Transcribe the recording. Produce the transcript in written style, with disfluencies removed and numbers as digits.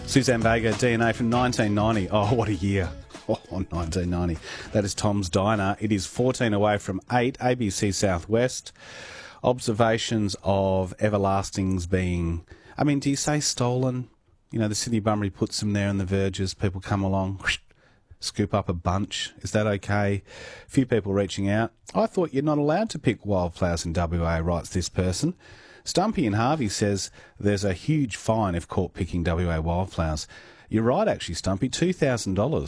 Suzanne Vega, DNA from 1990. Oh, what a year. Oh, 1990. That is Tom's Diner. It is 14 away from 8, ABC Southwest. Observations of Everlastings being... I mean, do you say stolen? You know, the Sydney Bunbury puts them there in the verges. People come along, whoosh, scoop up a bunch. Is that okay? A few people reaching out. I thought you're not allowed to pick wildflowers in WA, writes this person. Stumpy in Harvey says there's a huge fine if caught picking WA wildflowers. You're right, actually, Stumpy, $2,000